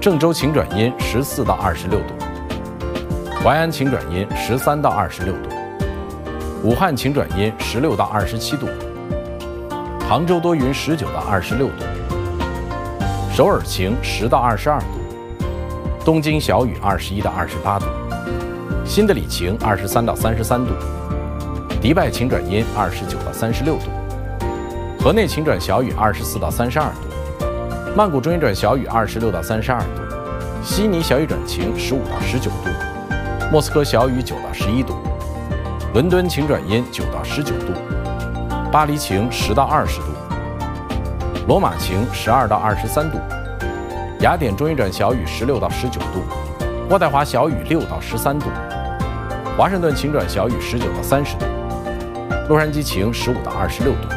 郑州晴转阴14到26度，淮安晴转阴13到26度，武汉晴转阴16到27度，杭州多云19到26度，首尔晴10到22度，东京小雨21到28度，新德里晴23到33度，迪拜晴转阴29到36度，河内晴转小雨24到32度，曼谷中阴转小雨26到32度，悉尼小雨转晴15到19度，莫斯科小雨9到11度，伦敦晴转阴9到19度，巴黎晴10到20度，罗马晴12到23度，雅典中阴转小雨16到19度，渥太华小雨6到13度，华盛顿晴转小雨19到30度，洛杉矶晴15到26度。